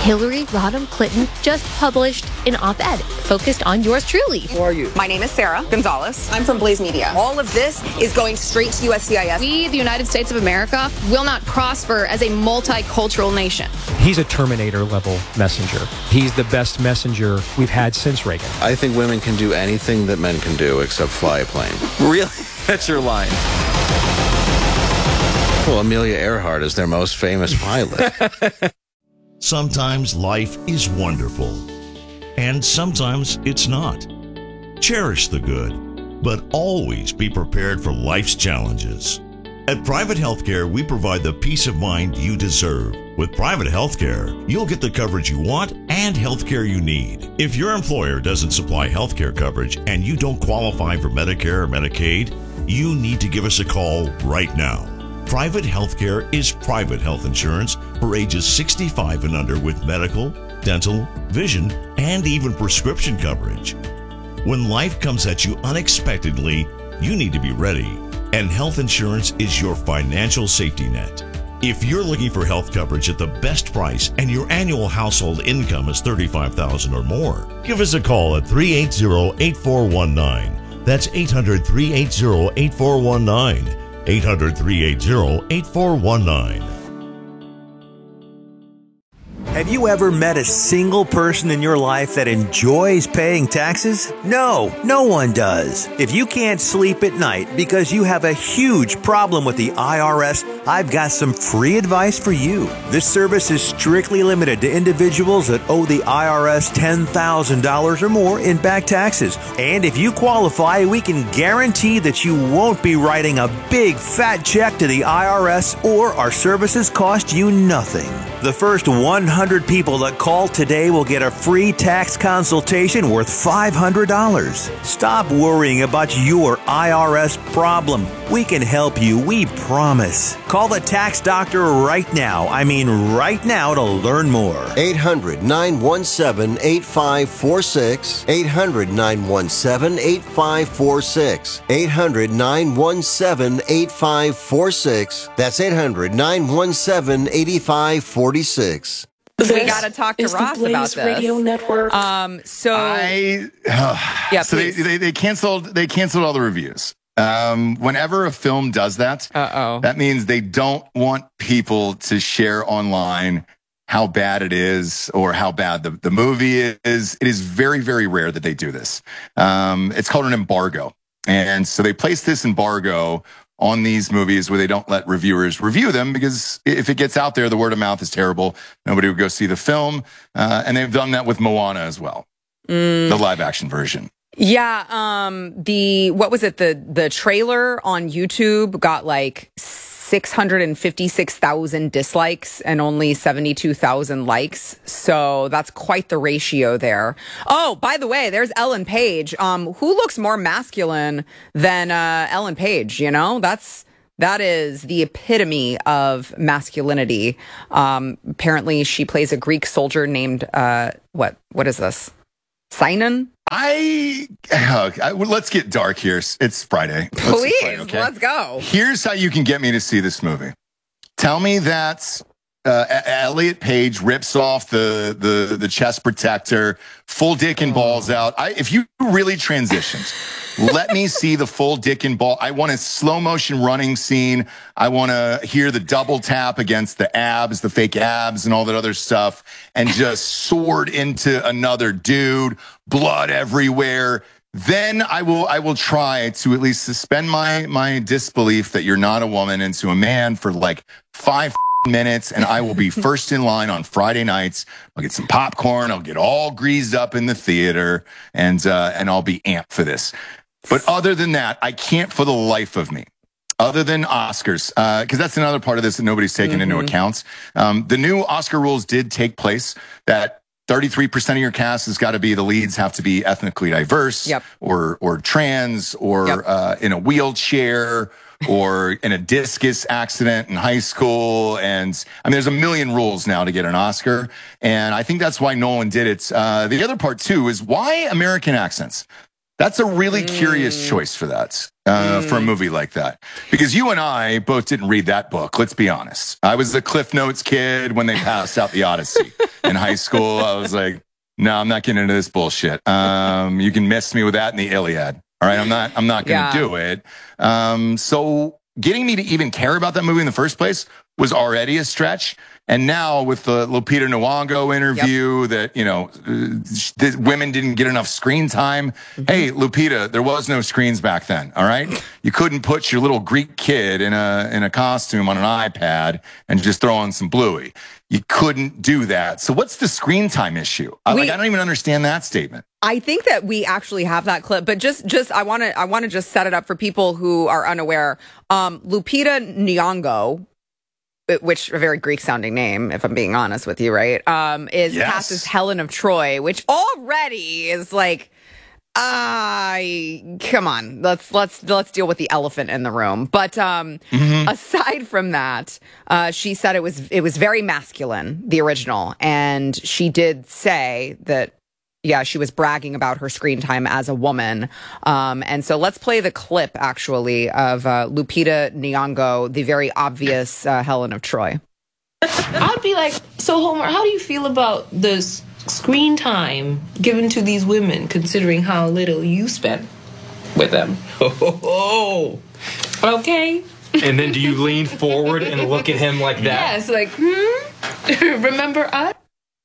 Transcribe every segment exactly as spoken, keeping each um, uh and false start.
Hillary Rodham Clinton just published an op-ed focused on yours truly. Who are you? My name is Sarah Gonzalez. I'm from Blaze Media. All of this is going straight to U S C I S. We, the United States of America, will not prosper as a multicultural nation. He's a Terminator-level messenger. He's the best messenger we've had since Reagan. I think women can do anything that men can do except fly a plane. Really? That's your line. Well, Amelia Earhart is their most famous pilot. Sometimes life is wonderful, and sometimes it's not. Cherish the good, but always be prepared for life's challenges. At Private Healthcare, we provide the peace of mind you deserve. With Private Healthcare, you'll get the coverage you want and healthcare you need. If your employer doesn't supply healthcare coverage and you don't qualify for Medicare or Medicaid, you need to give us a call right now. Private Healthcare is private health insurance for ages sixty-five and under with medical, dental, vision, and even prescription coverage. When life comes at you unexpectedly, you need to be ready, and health insurance is your financial safety net. If you're looking for health coverage at the best price and your annual household income is thirty-five thousand dollars or more, give us a call at three eight zero, eight four one nine. That's eight hundred, three eight zero, eight four one nine. eight hundred, three eight zero, eight four one nine. Have you ever met a single person in your life that enjoys paying taxes? No, no one does. If you can't sleep at night because you have a huge problem with the I R S, I've got some free advice for you. This service is strictly limited to individuals that owe the I R S ten thousand dollars or more in back taxes. And if you qualify, we can guarantee that you won't be writing a big fat check to the I R S, or our services cost you nothing. The first one hundred people that call today will get a free tax consultation worth five hundred dollars. Stop worrying about your I R S problem. We can help you, we promise. Call the tax doctor right now. I mean right now to learn more. eight hundred, nine one seven, eight five four six. eight hundred, nine one seven, eight five four six. eight hundred, nine one seven, eight five four six. That's eight hundred, nine one seven, eight five four six. We got to talk to Ross about this. Radio Network. Um, so I, uh, yeah, so they, they they canceled they canceled all the reviews. Um, whenever a film does that, Uh-oh. that means they don't want people to share online how bad it is or how bad the, the movie is. It is very, very rare that they do this. Um, it's called an embargo. And so they place this embargo on these movies where they don't let reviewers review them, because if it gets out there, the word of mouth is terrible. Nobody would go see the film. Uh, and they've done that with Moana as well, mm. the live action version. Yeah, um, the what was it? The the trailer on YouTube got like six hundred fifty-six thousand dislikes and only seventy-two thousand likes. So that's quite the ratio there. Oh, by the way, there's Ellen Page. Um, who looks more masculine than uh, Ellen Page? You know, that's that is the epitome of masculinity. Um, apparently, she plays a Greek soldier named uh, what? What is this? Sinon? I, uh, I let's get dark here. It's Friday. Let's Please, Friday, okay? let's go. Here's how you can get me to see this movie. Tell me that uh, Elliot Page rips off the, the the chest protector, full dick and balls out. I, if you really transitioned, let me see the full dick and ball. I want a slow motion running scene. I want to hear the double tap against the abs, the fake abs and all that other stuff, and just sword into another dude, blood everywhere. Then I will I will try to at least suspend my my disbelief that you're not a woman into a man for like five minutes, and I will be first in line on Friday nights. I'll get some popcorn. I'll get all greased up in the theater, and uh, and I'll be amped for this. But other than that, I can't for the life of me. Other than Oscars, because uh, that's another part of this that nobody's taken mm-hmm. into account. Um, the new Oscar rules did take place that thirty-three percent of your cast has got to be, the leads have to be ethnically diverse, yep. or or trans, or yep. uh, in a wheelchair, or in a discus accident in high school. And I mean, there's a million rules now to get an Oscar. And I think that's why Nolan did it. Uh, the other part, too, is why American accents? That's a really mm. curious choice for that, uh, mm. for a movie like that. Because you and I both didn't read that book, let's be honest. I was the Cliff Notes kid when they passed out the Odyssey. in high school. I was like, no, I'm not getting into this bullshit. Um, you can miss me with that in the Iliad. All right, I'm not. I'm not going to Yeah. do it. Um, so getting me to even care about that movie in the first place was already a stretch. And now with the Lupita Nyong'o interview, yep. that, you know, the women didn't get enough screen time. Mm-hmm. Hey, Lupita, there was no screens back then. All right, you couldn't put your little Greek kid in a in a costume on an iPad and just throw on some Bluey. You couldn't do that. So what's the screen time issue? I, We- like, I don't even understand that statement. I think that we actually have that clip, but just, just I want to, I want to just set it up for people who are unaware. Um, Lupita Nyong'o, which a very Greek sounding name, if I'm being honest with you, right? Um, is Yes. cast as Helen of Troy, which already is like, I come on, let's let's let's deal with the elephant in the room. But um, Mm-hmm. aside from that, uh, she said it was it was very masculine, the original, and she did say that. Yeah, she was bragging about her screen time as a woman. Um, and so let's play the clip, actually, of uh, Lupita Nyong'o, the very obvious uh, Helen of Troy. I'd be like, so Homer, how do you feel about the s- screen time given to these women, considering how little you spend with them? Oh, okay. And then do you lean forward and look at him like that? Yes, like, hmm? Remember us?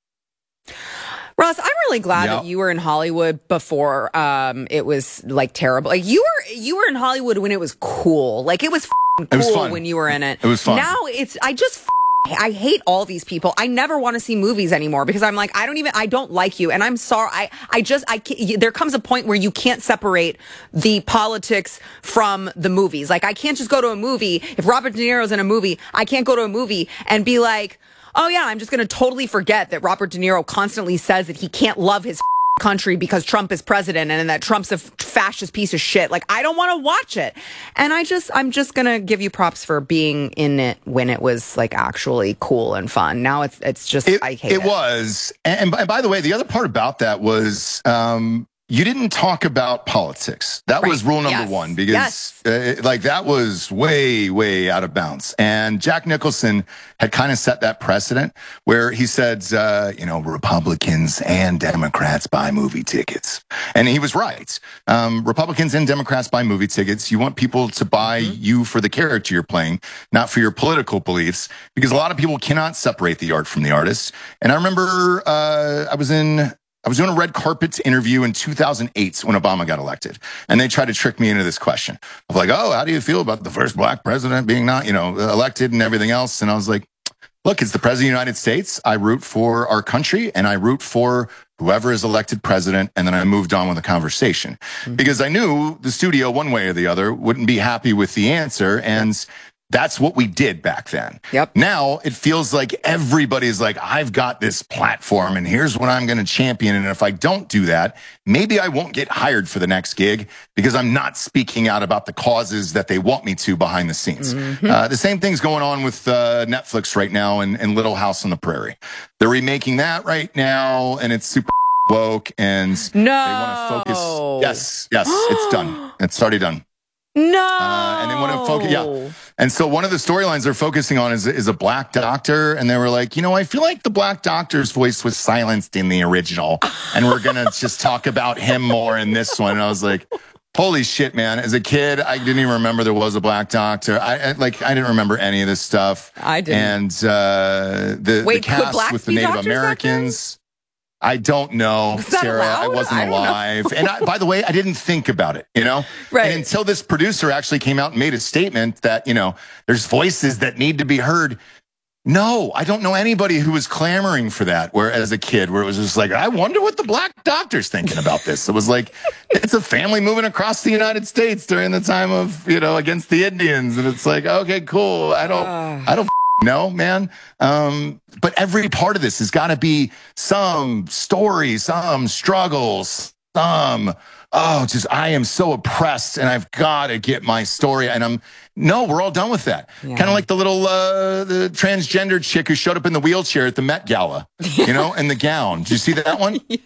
Ross, I'm really glad Yep. that you were in Hollywood before um, it was like terrible. Like you were, you were in Hollywood when it was cool. Like it was f***ing It was cool fun. when you were in it. It was fun. Now it's, I just, f- I hate all these people. I never want to see movies anymore because I'm like, I don't even, I don't like you, and I'm sorry. I, I just, I. Can't, there comes a point where you can't separate the politics from the movies. Like I can't just go to a movie if Robert De Niro's in a movie. I can't go to a movie and be like, oh yeah, I'm just going to totally forget that Robert De Niro constantly says that he can't love his country because Trump is president and that Trump's a fascist piece of shit. Like, I don't want to watch it. And I just, I'm just going to give you props for being in it when it was like actually cool and fun. Now it's, it's just, It, I hate it it. was. And, and by, by the way, the other part about that was, um, you didn't talk about politics. That Right. was rule number Yes. one because Yes. uh, like that was way, way out of bounds. And Jack Nicholson had kind of set that precedent where he said, uh, you know, Republicans and Democrats buy movie tickets. And he was right. Um, Republicans and Democrats buy movie tickets. You want people to buy mm-hmm. you for the character you're playing, not for your political beliefs, because a lot of people cannot separate the art from the artist. And I remember uh, I was in... I was doing a red carpet interview in two thousand eight when Obama got elected. And they tried to trick me into this question of like, oh, how do you feel about the first black president being not, you know, elected and everything else? And I was like, look, it's the president of the United States. I root for our country and I root for whoever is elected president. And then I moved on with the conversation mm-hmm. because I knew the studio one way or the other wouldn't be happy with the answer. And that's what we did back then. Yep. Now it feels like everybody's like, I've got this platform and here's what I'm going to champion. And if I don't do that, maybe I won't get hired for the next gig because I'm not speaking out about the causes that they want me to behind the scenes. Mm-hmm. Uh, the same thing's going on with uh, Netflix right now and, and Little House on the Prairie. They're remaking that right now and it's super woke and no. they want to focus. Yes, yes, it's done. It's already done. No. Uh, and they want to focus. Yeah. And so one of the storylines they're focusing on is, is a black doctor. And they were like, you know, I feel like the black doctor's voice was silenced in the original. And we're going to just talk about him more in this one. And I was like, holy shit, man. As a kid, I didn't even remember there was a black doctor. I, I like, I didn't remember any of this stuff. I didn't. And uh, the, Wait, the cast with the Native Americans. I don't know, Sarah. Allowed? I wasn't I alive. And I, by the way, I didn't think about it, you know? Right. And until this producer actually came out and made a statement that, you know, there's voices that need to be heard. No, I don't know anybody who was clamoring for that. Where as a kid, where it was just like, I wonder what the black doctor's thinking about this. It was like, it's a family moving across the United States during the time of, you know, against the Indians. And it's like, okay, cool. I don't, uh. I don't know, man. Um, but every part of this has got to be some story, some struggles, some, oh, just, I am so oppressed and I've got to get my story. And I'm no, we're all done with that. Yeah. Kind of like the little uh, the transgender chick who showed up in the wheelchair at the Met Gala, you know, in the gown. Did you see that one? Yes.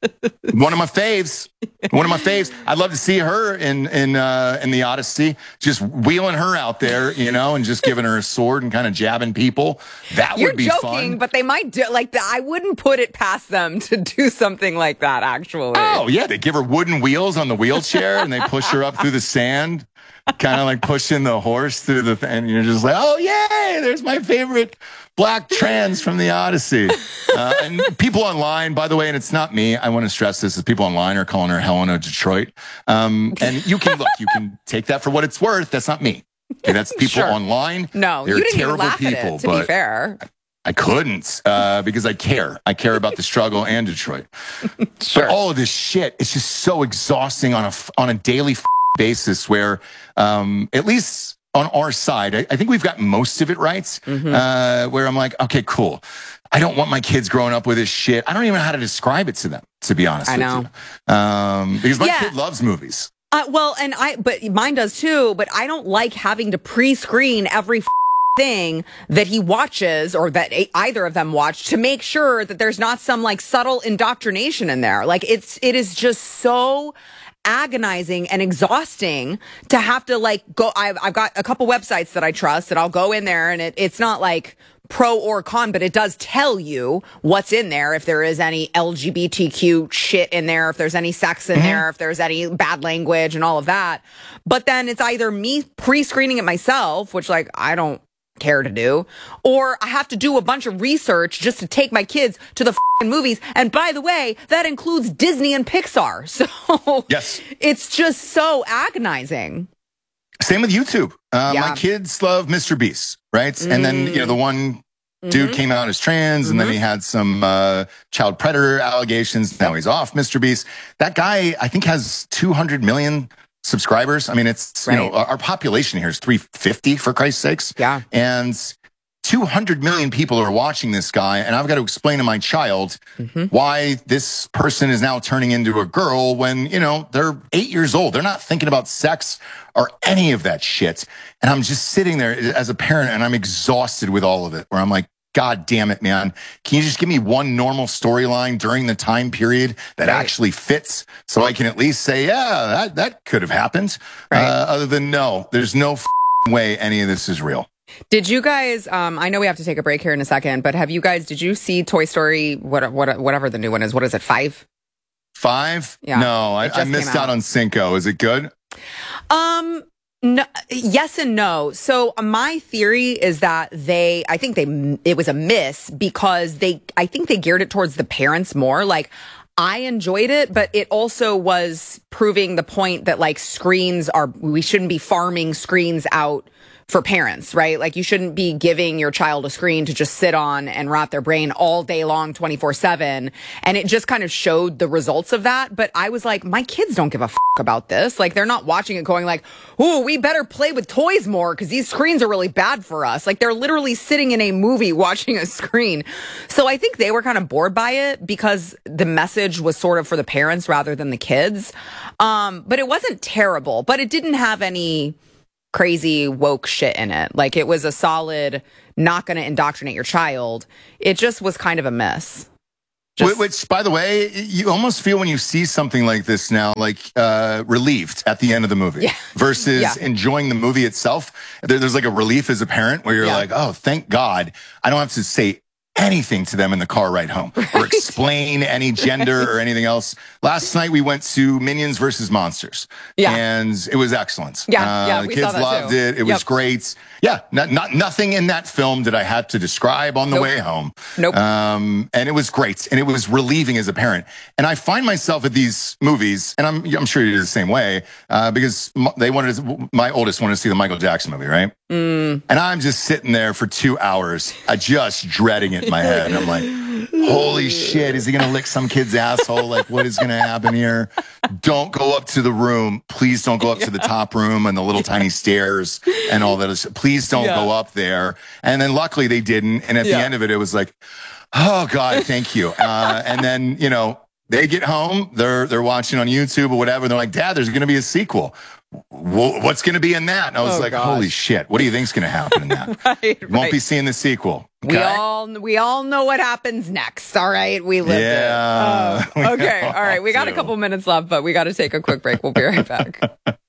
One of my faves. One of my faves. I'd love to see her in in uh, in the Odyssey, just wheeling her out there, you know, and just giving her a sword and kind of jabbing people. That You're would be joking, fun. but they might do like the, I wouldn't put it past them to do something like that. Actually. Oh yeah, they give her wooden wheels on the wheelchair and they push her up through the sand. Kind of like pushing the horse through the thing. And you're just like, oh, yay, there's my favorite black trans from the Odyssey. Uh, and people online, by the way, and it's not me, I want to stress this, is people online are calling her Helena of Detroit. Um, and you can, look, you can take that for what it's worth. That's not me. Okay, that's people Sure. online. No, They're you didn't terrible even laugh people, at it, to but be fair. I couldn't uh, because I care. I care about the struggle and Detroit. Sure. But all of this shit, it's just so exhausting on a, on a daily basis where um, at least on our side, I, I think we've got most of it right, mm-hmm. uh, where I'm like, okay, cool. I don't want my kids growing up with this shit. I don't even know how to describe it to them, to be honest I with know. you. Um, because my Yeah. kid loves movies. Uh, well, and I, but mine does too, but I don't like having to pre-screen every f- thing that he watches or that a- either of them watch to make sure that there's not some like subtle indoctrination in there. Like it's, it is just so agonizing and exhausting to have to like go. I've, I've got a couple websites that I trust and I'll go in there and it, it's not like pro or con, but it does tell you what's in there. If there is any L G B T Q shit in there, if there's any sex in Mm-hmm. there, if there's any bad language and all of that. But then it's either me pre-screening it myself, which like I don't care to do, or I have to do a bunch of research just to take my kids to the f***ing movies. And by the way, that includes Disney and Pixar. So yes, it's just so agonizing. Same with YouTube. Uh, Yeah. My kids love Mister Beast, right? Mm. And then, you know, the one dude Mm-hmm. came out as trans mm-hmm. and then he had some uh, child predator allegations. Now he's off Mister Beast. That guy, I think, has two hundred million subscribers. I mean, it's, right. you know, our, our population here is three fifty for Christ's sakes. Yeah. And two hundred million people are watching this guy. And I've got to explain to my child mm-hmm. why this person is now turning into a girl when, you know, they're eight years old. They're not thinking about sex or any of that shit. And I'm just sitting there as a parent and I'm exhausted with all of it, where I'm like, God damn it, man. Can you just give me one normal storyline during the time period that right. actually fits so I can at least say, yeah, that, that could have happened. Right. Uh, other than no, there's no f- way any of this is real. Did you guys, um, I know we have to take a break here in a second, but have you guys, did you see Toy Story, what, what, whatever the new one is? What is it, five? Five? Yeah. No, I, I missed out. out on Cinco. Is it good? Um, no, yes and no. So my theory is that they, I think they, it was a miss because they, I think they geared it towards the parents more. Like, I enjoyed it, but it also was proving the point that like screens are, we shouldn't be farming screens out for parents, right? Like you shouldn't be giving your child a screen to just sit on and rot their brain all day long, twenty-four seven. And it just kind of showed the results of that. But I was like, my kids don't give a fuck about this. Like they're not watching it going like, ooh, we better play with toys more because these screens are really bad for us. Like they're literally sitting in a movie watching a screen. So I think they were kind of bored by it because the message was sort of for the parents rather than the kids. Um, but it wasn't terrible, but it didn't have any crazy woke shit in it. Like it was a solid, not going to indoctrinate your child. It just was kind of a mess. Just, Which, by the way, you almost feel when you see something like this now, like uh, relieved at the end of the movie yeah. versus yeah. enjoying the movie itself. There, there's like a relief as a parent where you're yeah. like, oh, thank God I don't have to say anything to them in the car ride home right. or explain any gender or anything else. Last night we went to Minions versus Monsters. Yeah. And it was excellent. Yeah, uh, yeah, the we kids saw that loved too. it. It yep. was great. Yeah, not, not nothing in that film did I have to describe on the nope. way home. Nope. Um, and it was great, and it was relieving as a parent. And I find myself at these movies, and I'm I'm sure you're the same way, uh, because they wanted to, my oldest wanted to see the Michael Jackson movie, right? Mm. And I'm just sitting there for two hours, uh, just dreading it in my head. And I'm like, holy shit, is he going to lick some kid's asshole? Like, what is going to happen here? Don't go up to the room. Please don't go up yeah. to the top room and the little tiny stairs and all that. Please don't yeah. go up there. And then luckily they didn't. And at yeah. the end of it, it was like, oh God, thank you. Uh, and then, you know, they get home, they're they're watching on YouTube or whatever. And they're like, Dad, there's going to be a sequel. W- what's going to be in that? And I was Oh, like, gosh. holy shit. What do you think's going to happen in that? right, Won't right. be seeing the sequel. We okay? all we all know what happens next. All right, we lived Yeah, it. Oh, okay, all right. We got do. a couple minutes left, but we got to take a quick break. We'll be right back.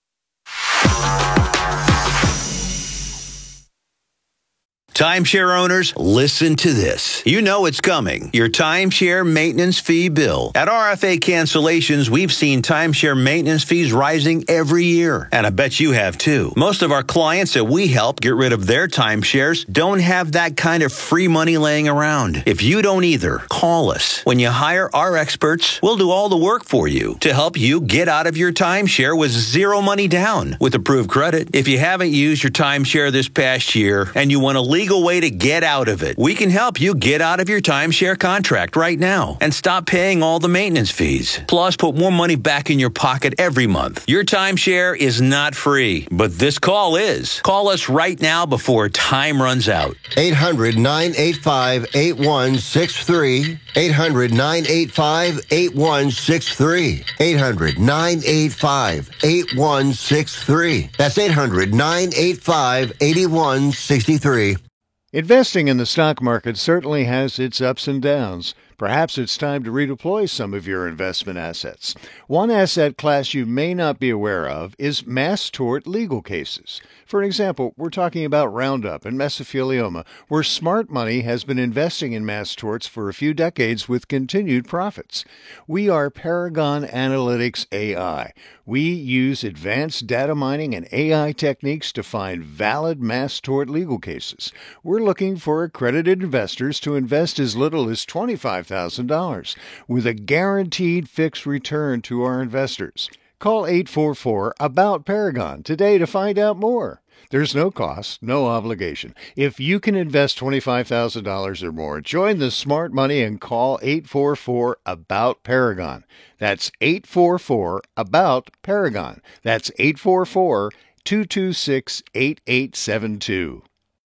Timeshare owners, listen to this. You know it's coming. Your timeshare maintenance fee bill. At R F A Cancellations, we've seen timeshare maintenance fees rising every year. And I bet you have too. Most of our clients that we help get rid of their timeshares don't have that kind of free money laying around. If you don't either, call us. When you hire our experts, we'll do all the work for you to help you get out of your timeshare with zero money down with approved credit. If you haven't used your timeshare this past year and you want to leave way to get out of it, we can help you get out of your timeshare contract right now and stop paying all the maintenance fees. Plus, put more money back in your pocket every month. Your timeshare is not free, but this call is. Call us right now before time runs out. eight hundred, nine eight five, eight one six three. eight hundred, nine eight five, eight one six three. eight hundred, nine eight five, eight one six three. That's eight hundred, nine eight five, eight one six three. Investing in the stock market certainly has its ups and downs. Perhaps it's time to redeploy some of your investment assets. One asset class you may not be aware of is mass tort legal cases. For example, we're talking about Roundup and mesothelioma, where smart money has been investing in mass torts for a few decades with continued profits. We are Paragon Analytics A I. We use advanced data mining and A I techniques to find valid mass tort legal cases. We're looking for accredited investors to invest as little as twenty-five thousand dollars with a guaranteed fixed return to our investors. Call eight four four, A B O U T, Paragon today to find out more. There's no cost, no obligation. If you can invest twenty-five thousand dollars or more, join the smart money and call eight four four, A B O U T, Paragon. That's eight four four, A B O U T, Paragon. That's eight four four, two two six, eight eight seven two.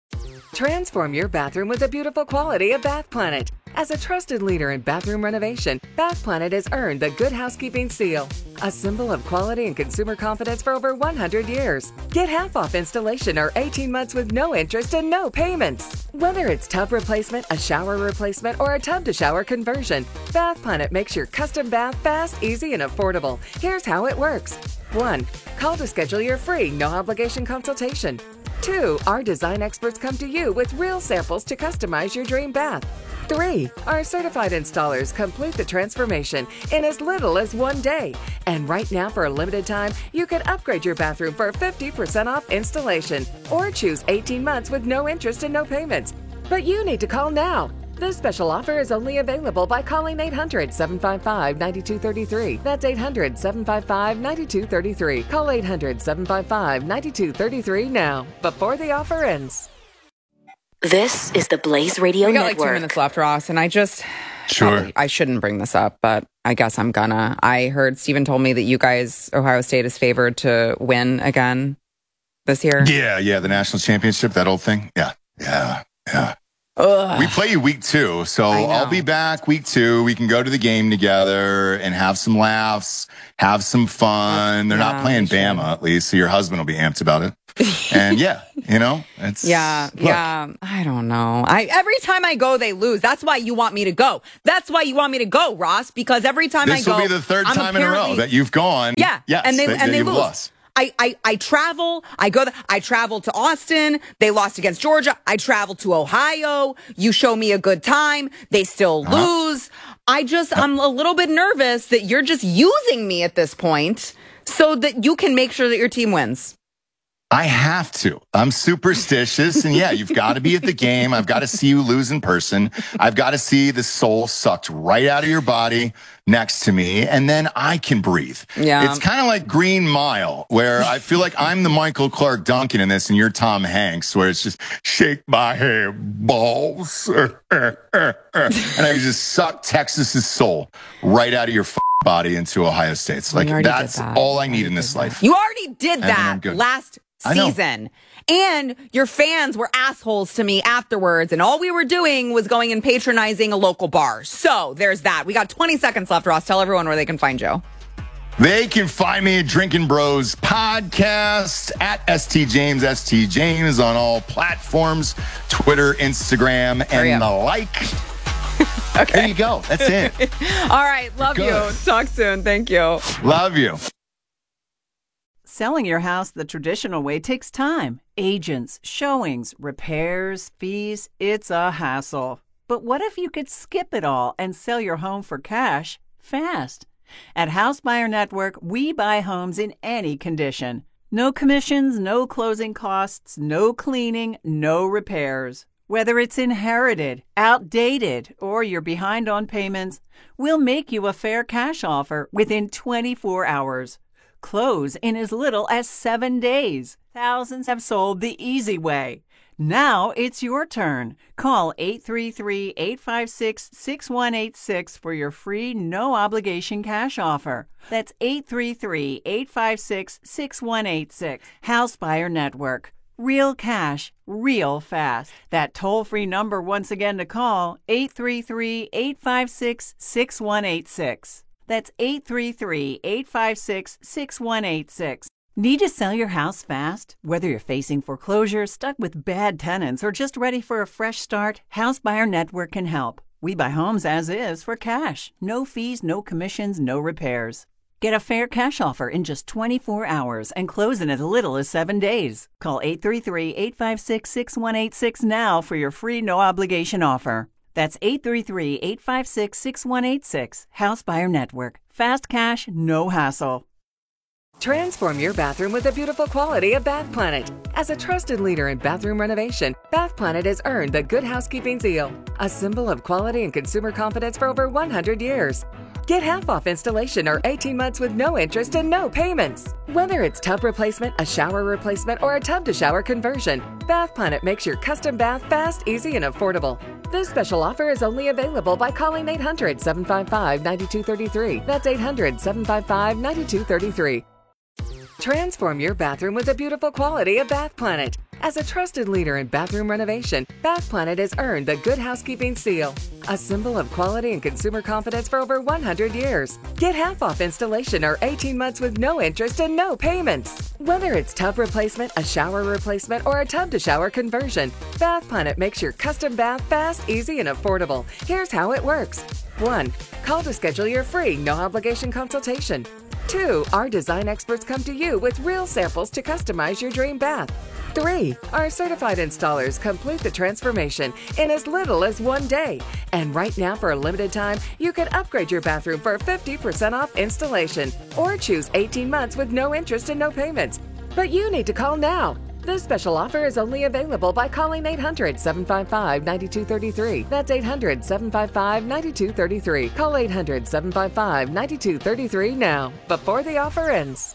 Transform your bathroom with the beautiful quality of Bath Planet. As a trusted leader in bathroom renovation, Bath Planet has earned the Good Housekeeping seal, a symbol of quality and consumer confidence for over one hundred years. Get half off installation or eighteen months with no interest and no payments. Whether it's tub replacement, a shower replacement, or a tub-to-shower conversion, Bath Planet makes your custom bath fast, easy, and affordable. Here's how it works. one. Call to schedule your free, no-obligation consultation. two. Our design experts come to you with real samples to customize your dream bath. three. Our certified installers complete the transformation in as little as one day. And right now, for a limited time, you can upgrade your bathroom for fifty percent off installation or choose eighteen months with no interest and no payments. But you need to call now. This special offer is only available by calling eight hundred, seven five five, nine two three three. That's eight hundred, seven five five, nine two three three. Call eight hundred, seven five five, nine two three three now, before the offer ends. This is the Blaze Radio We got Network. like two minutes left, Ross, and I just... Sure. Probably, I shouldn't bring this up, but I guess I'm gonna. I heard Steven told me that you guys, Ohio State, is favored to win again this year. Yeah, yeah, the national championship, that old thing. Yeah, yeah, yeah. Ugh. We play you week two, so I'll be back week two. We can go to the game together and have some laughs, have some fun. They're Yeah, not playing we should. Bama, at least, so your husband will be amped about it. And yeah, you know, it's Yeah, look, yeah. I don't know. I every time I go, they lose. That's why you want me to go. That's why you want me to go, Ross. Because every time I This go, will be the third I'm time in a row apparently- that you've gone. Yeah, yes, and they that, and that they you've lose. lost. I, I, I travel, I go, th- I travel to Austin. They lost against Georgia. I travel to Ohio. You show me a good time. They still Uh-huh. lose. I just, I'm a little bit nervous that you're just using me at this point so that you can make sure that your team wins. I have to. I'm superstitious. And yeah, you've got to be at the game. I've got to see you lose in person. I've got to see the soul sucked right out of your body next to me. And then I can breathe. Yeah. It's kind of like Green Mile, where I feel like I'm the Michael Clark Duncan in this and you're Tom Hanks, where it's just shake my head, balls. And I can just suck Texas's soul right out of your f- body into Ohio State's. Like, already did that's that. all I need in this life. You already did And then I'm that good. last I know. season. And your fans were assholes to me afterwards, and all we were doing was going and patronizing a local bar. So there's that. We got twenty seconds left, Ross. Tell everyone where they can find you. They can find me at Drinking Bros Podcast at S T James, S T James on all platforms, Twitter, Instagram, and the like. Okay. There you go. That's it. All right. Love Good. you. Talk soon. Thank you. Love you. Selling your house the traditional way takes time. Agents, showings, repairs, fees. It's a hassle. But what if you could skip it all and sell your home for cash fast? At House Buyer Network, we buy homes in any condition. No commissions, no closing costs, no cleaning, no repairs. Whether it's inherited, outdated, or you're behind on payments, we'll make you a fair cash offer within twenty-four hours. Close in as little as seven days. Thousands have sold the easy way. Now it's your turn. Call eight three three, eight five six, six one eight six for your free no-obligation cash offer. That's eight three three, eight five six, six one eight six. House Buyer Network. Real cash, real fast. That toll-free number once again to call, eight three three, eight five six, six one eight six. That's eight three three, eight five six, six one eight six. Need to sell your house fast? Whether you're facing foreclosure, stuck with bad tenants, or just ready for a fresh start, House Buyer Network can help. We buy homes as is for cash. No fees, no commissions, no repairs. Get a fair cash offer in just twenty-four hours and close in as little as seven days. Call eight three three, eight five six, six one eight six now for your free no-obligation offer. That's eight three three, eight five six, six one eight six. House Buyer Network. Fast cash, no hassle. Transform your bathroom with the beautiful quality of Bath Planet. As a trusted leader in bathroom renovation, Bath Planet has earned the Good Housekeeping seal, a symbol of quality and consumer confidence for over one hundred years. Get half off installation or eighteen months with no interest and no payments. Whether it's tub replacement, a shower replacement, or a tub-to-shower conversion, Bath Planet makes your custom bath fast, easy, and affordable. This special offer is only available by calling eight hundred, seven five five, nine two three three. That's eight hundred, seven five five, nine two three three. Transform your bathroom with the beautiful quality of Bath Planet. As a trusted leader in bathroom renovation, Bath Planet has earned the Good Housekeeping seal, a symbol of quality and consumer confidence for over one hundred years. Get half off installation or eighteen months with no interest and no payments. Whether it's tub replacement, a shower replacement, or a tub-to-shower conversion, Bath Planet makes your custom bath fast, easy, and affordable. Here's how it works. one. Call to schedule your free no-obligation consultation. two. Our design experts come to you with real samples to customize your dream bath. three. Our certified installers complete the transformation in as little as one day. And right now, for a limited time, you can upgrade your bathroom for fifty percent off installation or choose eighteen months with no interest and no payments. But you need to call now. This special offer is only available by calling eight hundred, seven five five, nine two three three. That's eight hundred, seven five five, nine two three three. Call eight hundred, seven five five, nine two three three now, before the offer ends.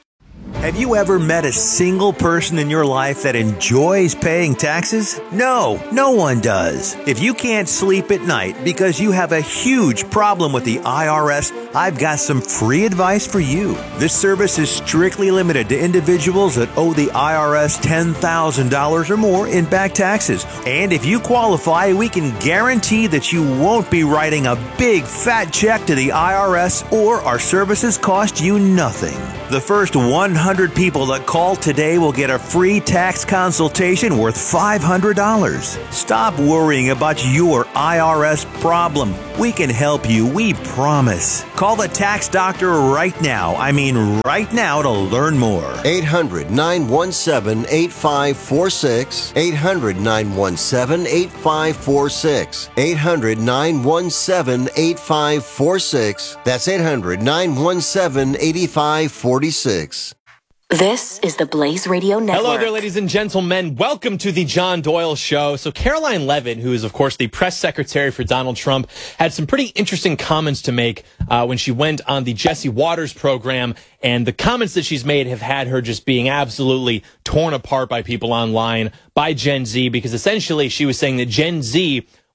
Have you ever met a single person in your life that enjoys paying taxes? No, no one does. If you can't sleep at night because you have a huge problem with the I R S, I've got some free advice for you. This service is strictly limited to individuals that owe the I R S ten thousand dollars or more in back taxes. And if you qualify, we can guarantee that you won't be writing a big fat check to the I R S, or our services cost you nothing. The first one hundred people that call today will get a free tax consultation worth five hundred dollars. Stop worrying about your I R S problem. We can help you, we promise. Call the tax doctor right now. I mean right now to learn more. eight hundred, nine one seven, eight five four six. eight hundred, nine one seven, eight five four six. eight hundred, nine one seven, eight five four six. That's eight hundred, nine one seven, eight five four six. This is the Blaze Radio Network. Hello there, ladies and gentlemen. Welcome to the John Doyle Show. So Caroline Levin, who is, of course, the press secretary for Donald Trump, had some pretty interesting comments to make uh, when she went on the Jesse Waters program. And the comments that she's made have had her just being absolutely torn apart by people online, by Gen Z, because essentially she was saying that Gen Z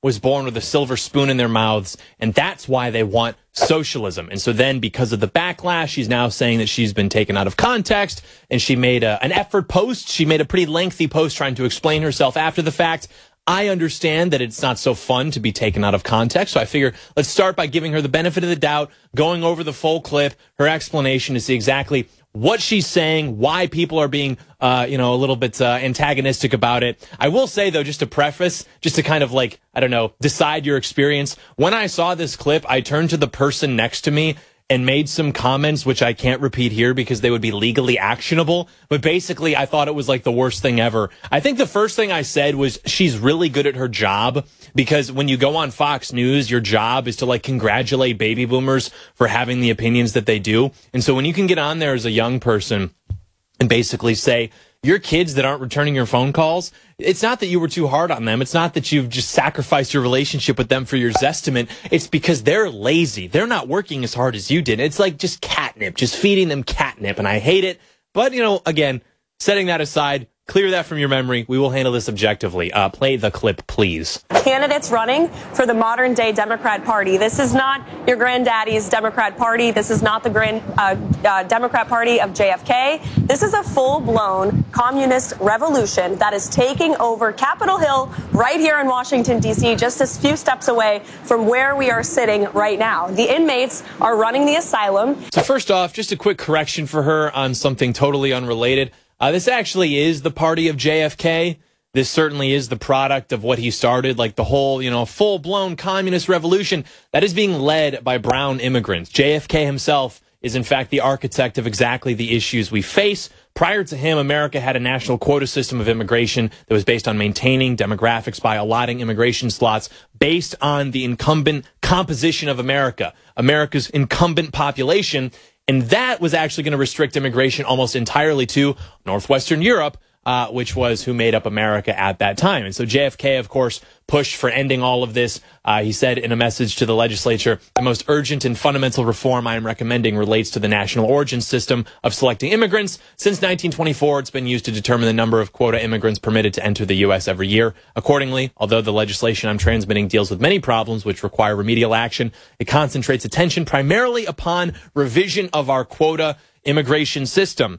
was born with a silver spoon in their mouths, and that's why they want socialism. And so then, because of the backlash, she's now saying that she's been taken out of context, and she made a, an effort post. She made a pretty lengthy post trying to explain herself after the fact. I understand that it's not so fun to be taken out of context, so I figure let's start by giving her the benefit of the doubt, going over the full clip, her explanation to see exactly what she's saying, why people are being, uh, you know, a little bit uh, antagonistic about it. I will say, though, just to preface, just to kind of like, I don't know, decide your experience. When I saw this clip, I turned to the person next to me and made some comments, which I can't repeat here because they would be legally actionable. But basically, I thought it was like the worst thing ever. I think the first thing I said was she's really good at her job, because when you go on Fox News, your job is to like congratulate baby boomers for having the opinions that they do. And so when you can get on there as a young person and basically say, your kids that aren't returning your phone calls, it's not that you were too hard on them. It's not that you've just sacrificed your relationship with them for your Zestimate. It's because they're lazy. They're not working as hard as you did. It's like just catnip, just feeding them catnip. And I hate it. But, you know, again, setting that aside, clear that from your memory. We will handle this objectively. Uh, play the clip, please. Candidates running for the modern day Democrat Party. This is not your granddaddy's Democrat Party. This is not the grand uh, uh, Democrat Party of J F K. This is a full-blown communist revolution that is taking over Capitol Hill right here in Washington, D C, just a few steps away from where we are sitting right now. The inmates are running the asylum. So first off, just a quick correction for her on something totally unrelated. Uh, this actually is the party of J F K. This certainly is the product of what he started, like the whole, you know, full-blown communist revolution that is being led by brown immigrants. J F K himself is, in fact, the architect of exactly the issues we face. Prior to him, America had a national quota system of immigration that was based on maintaining demographics by allotting immigration slots based on the incumbent composition of America, America's incumbent population. And that was actually going to restrict immigration almost entirely to Northwestern Europe, uh, which was who made up America at that time. And so J F K, of course, pushed for ending all of this. Uh, he said in a message to the legislature, the most urgent and fundamental reform I am recommending relates to the national origin system of selecting immigrants. Since nineteen twenty-four, it's been used to determine the number of quota immigrants permitted to enter the U S every year. Accordingly, although the legislation I'm transmitting deals with many problems which require remedial action, it concentrates attention primarily upon revision of our quota immigration system.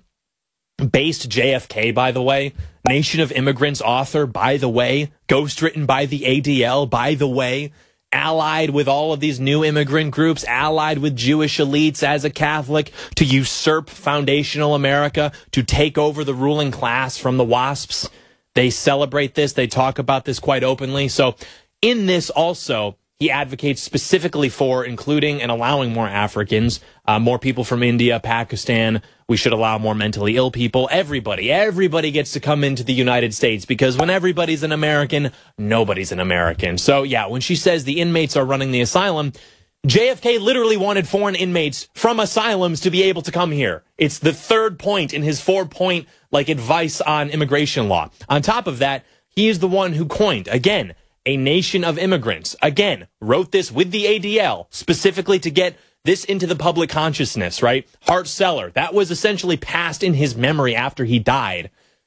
Based J F K, by the way, Nation of Immigrants author, by the way, ghostwritten by the A D L, by the way, allied with all of these new immigrant groups, allied with Jewish elites as a Catholic to usurp foundational America, to take over the ruling class from the WASPs. They celebrate this. They talk about this quite openly. So in this also, he advocates specifically for including and allowing more Africans, uh, more people from India, Pakistan. We should allow more mentally ill people. Everybody, everybody gets to come into the United States, because when everybody's an American, nobody's an American. So yeah, when she says the inmates are running the asylum, J F K literally wanted foreign inmates from asylums to be able to come here. It's the third point in his four-point like advice on immigration law. On top of that, he is the one who coined, again, a nation of immigrants. Again, wrote this with the A D L specifically to get this into the public consciousness, right? Hart-Celler, that was essentially passed in his memory after he died.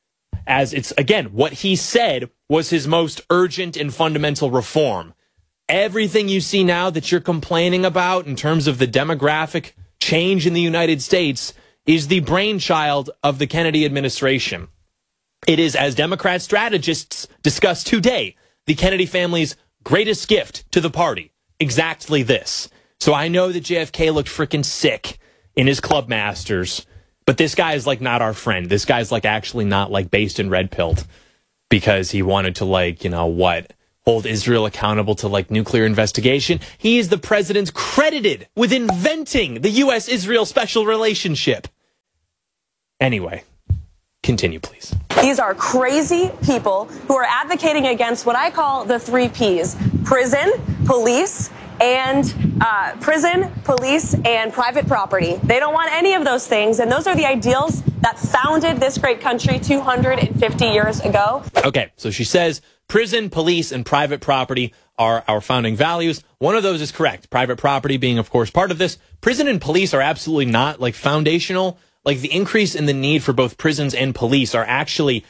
As it's, again, what he said was his most urgent and fundamental reform. Everything you see now that you're complaining about in terms of the demographic change in the United States is the brainchild of the Kennedy administration. It is, as Democrat strategists discuss today, the Kennedy family's greatest gift to the party. Exactly this. So I know that J F K looked freaking sick in his Club Masters, but this guy is like not our friend. This guy's like actually not like based in red pilled because he wanted to like, you know what, hold Israel accountable to like nuclear investigation. He is the president credited with inventing the U S Israel special relationship. Anyway, continue, please. These are crazy people who are advocating against what I call the three Ps: prison, police, and uh, prison, police, and private property. They don't want any of those things, and those are the ideals that founded this great country two hundred fifty years ago. Okay, so she says prison, police, and private property are our founding values. One of those is correct. Private property being, of course, part of this. Prison and police are absolutely not like foundational. Like the increase in the need for both prisons and police are actually